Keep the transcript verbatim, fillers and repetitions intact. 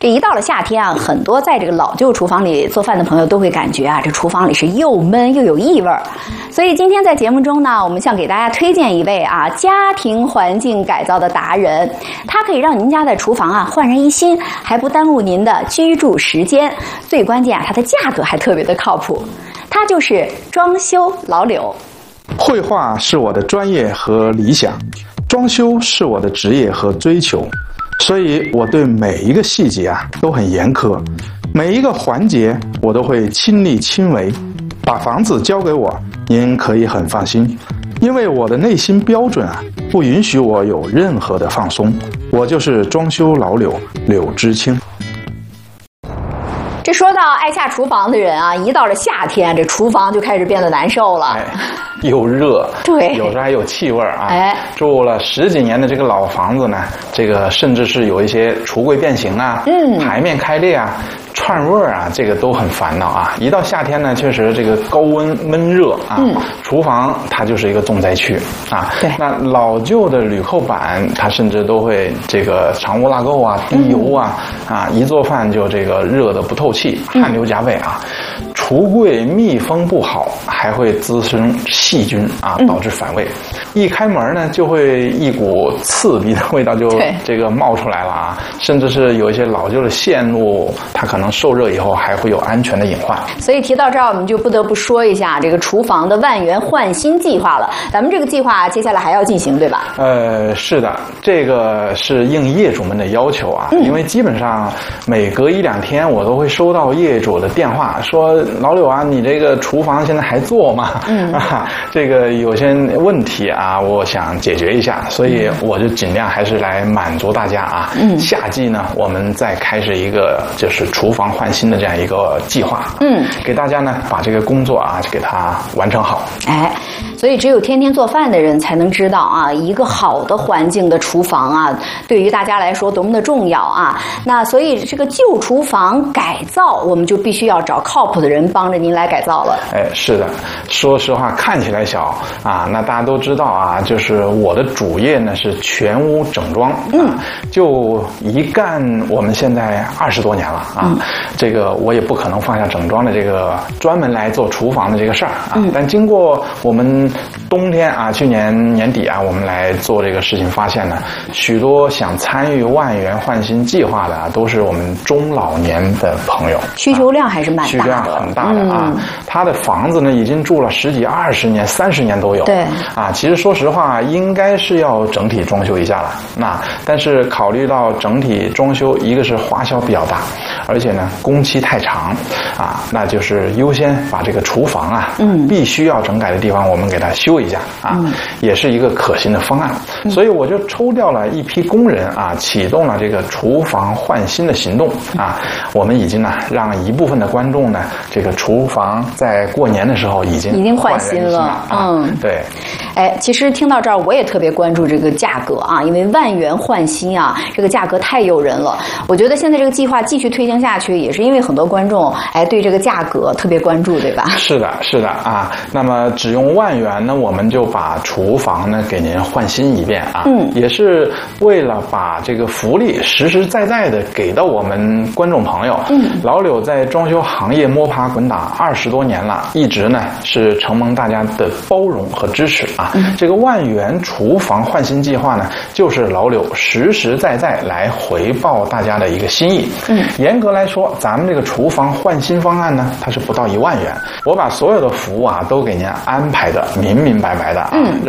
这一到了夏天啊，很多在这个老旧厨房里做饭的朋友都会感觉啊，这厨房里是又闷又有异味儿。所以今天在节目中呢，我们想给大家推荐一位啊家庭环境改造的达人，他可以让您家的厨房啊焕然一新，还不耽误您的居住时间。最关键啊，它的价格还特别的靠谱。他就是装修老柳。 绘画是我的专业和理想，装修是我的职业和追求。所以我对每一个细节啊都很严苛，每一个环节我都会亲力亲为。把房子交给我，您可以很放心，因为我的内心标准啊不允许我有任何的放松。我就是装修老柳柳知青。 这说到爱下厨房的人啊，一到了夏天，这厨房就开始变得难受了。 哎，又热， 对， 有时候还有气味啊。 哎， 住了十几年的这个老房子呢，这个甚至是有一些橱柜变形啊，嗯，台面开裂啊，串味儿啊，这个都很烦恼啊。一到夏天呢，确实这个高温闷热啊，嗯，厨房它就是一个重灾区啊。对，那老旧的铝扣板，它甚至都会这个藏污纳垢啊，滴油啊，嗯，啊，一做饭就这个热的不透气，汗流浃背啊。橱柜密封不好，还会滋生细菌啊，导致反胃。嗯，一开门呢，就会一股刺鼻的味道就这个冒出来了啊，甚至是有一些老旧的线路，它可能受热以后还会有安全的隐患。 所以提到这儿，我们就不得不说一下这个厨房的万元换新计划了。咱们这个计划接下来还要进行，对吧？ 呃，是的，这个是应业主们的要求啊，嗯，因为基本上每隔一两天我都会收到业主的电话说，老柳啊，你这个厨房现在还做吗？嗯啊，这个有些问题啊，我想解决一下，所以我就尽量还是来满足大家啊。嗯，夏季呢，我们再开始一个就是厨房换新的这样一个计划。嗯，给大家呢把这个工作啊给它完成好。 哎，所以只有天天做饭的人才能知道啊，一个好的环境的厨房啊，对于大家来说多么的重要啊。那所以这个旧厨房改造，我们就必须要找靠谱的人帮着您来改造了。 哎，是的，说实话，看起来小啊，那大家都知道啊，就是我的主业呢是全屋整装，嗯，啊，就一干我们现在二十多年了啊，嗯，这个我也不可能放下整装的这个专门来做厨房的这个事儿啊，嗯，但经过我们冬天啊，去年年底啊，我们来做这个事情，发现呢，许多想参与万元换新计划的啊，都是我们中老年的朋友， 需求量还是蛮大的， 需求量很大的啊。嗯，他的房子呢，已经住了十几、二十年、三十年都有。对啊，其实说实话，应该是要整体装修一下了。那但是考虑到整体装修，一个是花销比较大，而且呢工期太长啊，那就是优先把这个厨房啊，嗯，必须要整改的地方，我们给它修一下啊，嗯，也是一个可行的方案。嗯，所以我就抽调了一批工人啊，启动了这个厨房换新的行动啊。我们已经呢让一部分的观众呢，这个厨房在过年的时候已经已经换新了， 啊，嗯，对。 哎，其实听到这儿，我也特别关注这个价格啊，因为万元换新啊，这个价格太诱人了。我觉得现在这个计划继续推行下去，也是因为很多观众哎对这个价格特别关注，对吧？ 是的，是的啊。那么只用万元呢，我们就把厨房呢给您换新一遍啊，嗯，也是为了把这个福利实实在在的给到我们观众朋友。嗯，老柳在装修行业摸爬滚打二十多年了，一直呢是承蒙大家的包容和支持啊。嗯，这个万元厨房换新计划呢，就是老柳实实在在来回报大家的一个心意。嗯，严格来说，咱们这个厨房换新方案呢，它是不到一万元。我把所有的服务啊都给您安排的明明白白的啊，嗯，